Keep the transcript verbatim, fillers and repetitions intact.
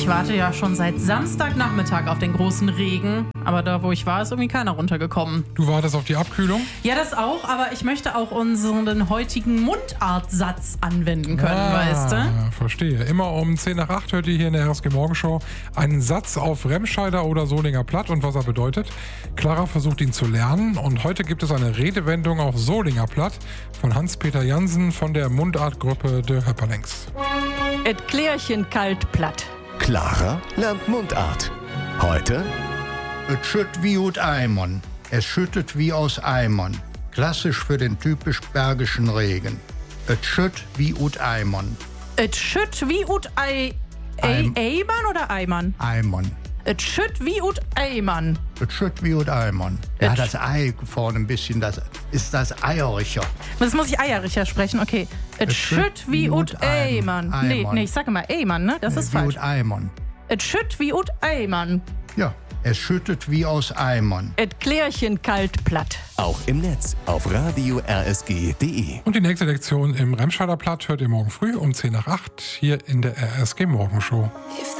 Ich warte ja schon seit Samstagnachmittag auf den großen Regen. Aber da, wo ich war, ist irgendwie keiner runtergekommen. Du wartest auf die Abkühlung? Ja, das auch. Aber ich möchte auch unseren heutigen Mundartsatz anwenden können, ah, weißt du? Verstehe. Immer um zehn nach acht hört ihr hier in der R S G Morgenshow einen Satz auf Remscheider oder Solinger Platt und was er bedeutet. Clara versucht ihn zu lernen und heute gibt es eine Redewendung auf Solinger Platt von Hans-Peter Jansen von der Mundartgruppe de Höpperlings. Et Klärchen kalt platt. Clara lernt Mundart. Heute? Es schütt wie ut Eimern. Es schüttet wie aus Eimern. Klassisch für den typisch bergischen Regen. Es schütt wie ut Eimern. Et schütt wie ut Ei... Eim- Eimern oder Eimern? Eimern. Et schütt wie ut Eimern. Es schütt wie ut Eimern. Ja, Et- das Ei vorne ein bisschen, das ist das Eiericher. Das muss ich Eiericher sprechen, okay. Et Et schütt wie ut Eimern. Nee, Eimern. nee, ich sag immer Eimern, ne? Das ist wie falsch. ut Eimern. Et schütt wie ut Eimern. Ja, es schüttet wie aus Eimern. Et Klärchen kalt platt. Auch im Netz auf radio r s g punkt d e. Und die nächste Lektion im Remscheider Platt hört ihr morgen früh um zehn nach acht hier in der R S G Morgenshow. If